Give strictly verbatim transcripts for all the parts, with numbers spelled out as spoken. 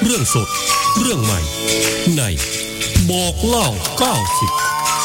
รื่องสดเรื่องใหม่ในบอกเล่าเก้าสิบ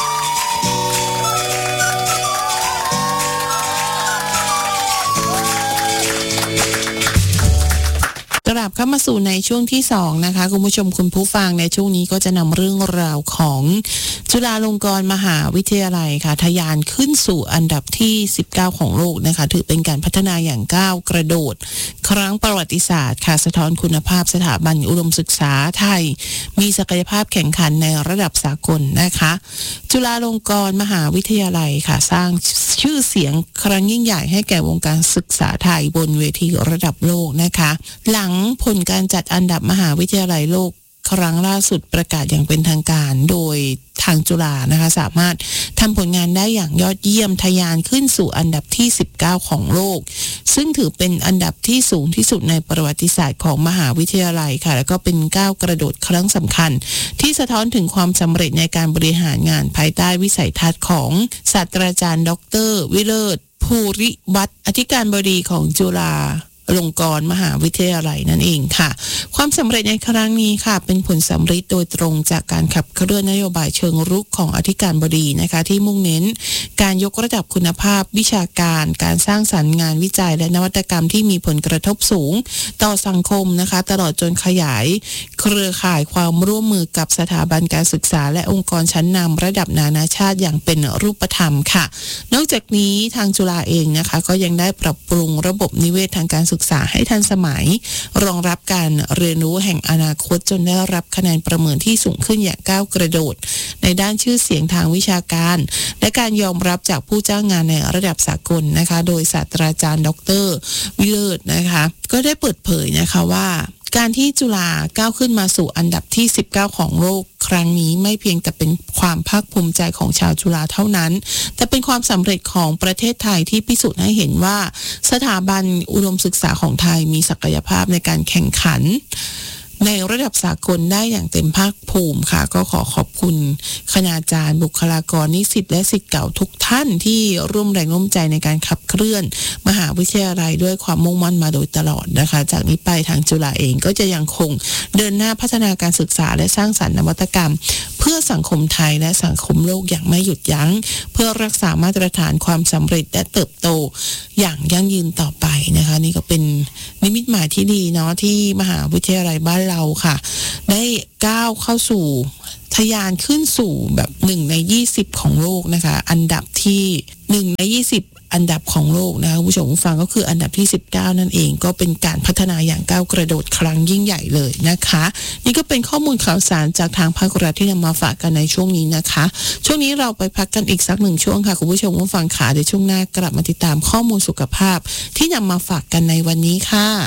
กลับเข้ามาสู่ในช่วงที่สองนะคะคุณผู้ชมคุณผู้ฟังในช่วงนี้ก็จะนำเรื่องราวของจุฬาลงกรณ์มหาวิทยาลัยค่ะทะยานขึ้นสู่อันดับที่สิบเก้าของโลกนะคะถือเป็นการพัฒนาอย่างก้าวกระโดดครั้งประวัติศาสตร์ค่ะสะท้อนคุณภาพสถาบันอุดมศึกษาไทยมีศักยภาพแข่งขันในระดับสากลนะคะจุฬาลงกรณ์มหาวิทยาลัยค่ะสร้างชื่อเสียงครั้งยิ่งใหญ่ให้แก่วงการศึกษาไทยบนเวทีระดับโลกนะคะหลังผลการจัดอันดับมหาวิทยาลัยโลกครั้งล่าสุดประกาศอย่างเป็นทางการโดยทางจุฬานะคะสามารถทำผลงานได้อย่างยอดเยี่ยมทะยานขึ้นสู่อันดับที่สิบเก้าของโลกซึ่งถือเป็นอันดับที่สูงที่สุดในประวัติศาสตร์ของมหาวิทยาลัยค่ะแล้วก็เป็นก้าวกระโดดครั้งสำคัญที่สะท้อนถึงความสำเร็จในการบริหารงานภายใต้วิสัยทัศน์ของศาสตราจารย์ดร.วิเลิศภูริวัฒน์อธิการบดีของจุฬาลงกรณ์มหาวิทยาลัยนั่นเองค่ะความสำเร็จในครั้งนี้ค่ะเป็นผลสำเร็จโดยตรงจากการขับเคลื่อนนโยบายเชิงรุกของอธิการบดีนะคะที่มุ่งเน้นการยกระดับคุณภาพวิชาการการสร้างสรรค์งานวิจัยและนวัตกรรมที่มีผลกระทบสูงต่อสังคมนะคะตลอดจนขยายเครือข่ายความร่วมมือกับสถาบันการศึกษาและองค์กรชั้นนำระดับนานาชาติอย่างเป็นรูปธรรมค่ะนอกจากนี้ทางจุฬาเองนะคะก็ยังได้ปรับปรุงระบบนิเวศทางการศึกษาให้ทันสมัยรองรับการเรียนรู้แห่งอนาคตจนได้รับคะแนนประเมินที่สูงขึ้นอย่างก้าวกระโดดในด้านชื่อเสียงทางวิชาการและการยอมรับจากผู้จ้างงานในระดับสากลนะคะโดยศาสตราจารย์ดร.วิเลิศนะคะก็ได้เปิดเผยนะคะว่าการที่จุฬาก้าวขึ้นมาสู่อันดับที่สิบเก้าของโลกครั้งนี้ไม่เพียงแต่เป็นความภาคภูมิใจของชาวจุฬาเท่านั้นแต่เป็นความสำเร็จของประเทศไทยที่พิสูจน์ให้เห็นว่าสถาบันอุดมศึกษาของไทยมีศักยภาพในการแข่งขันในระดับสากลได้อย่างเต็มภาคภูมิค่ะก็ขอขอบคุณคณาจารย์บุคลากรนิสิตและศิษย์เก่าทุกท่านที่ร่วมแรงร่วมใจในการขับเคลื่อนมหาวิทยาลัยด้วยความมุ่งมั่นมาโดยตลอดนะคะจากนี้ไปทางจุฬาเองก็จะยังคงเดินหน้าพัฒนาการศึกษาและสร้างสรรค์นวัตกรรมเพื่อสังคมไทยและสังคมโลกอย่างไม่หยุดยั้งเพื่อรักษามาตรฐานความสำเร็จและเติบโตอย่างยั่งยืนต่อไปนะคะนี่ก็เป็นนิมิตหมายที่ดีเนาะที่มหาวิทยาลัยบ้านเราค่ะได้ก้าวเข้าสู่ทะยานขึ้นสู่แบบหนึ่งในยี่สิบของโลกนะคะอันดับที่หนึ่งในยี่สิบอันดับของโลกนะคะผู้ชมผู้ฟังก็คืออันดับที่สิบเก้านั่นเองก็เป็นการพัฒนาอย่างก้าวกระโดดครั้งยิ่งใหญ่เลยนะคะนี่ก็เป็นข้อมูลข่าวสารจากทางภาครัฐที่นำมาฝากกันในช่วงนี้นะคะช่วงนี้เราไปพักกันอีกสักหนึ่งช่วงค่ะคุณผู้ชมผู้ฟังค่ะในช่วงหน้ากลับมาติดตามข้อมูลสุขภาพที่นำมาฝากกันในวันนี้ค่ะ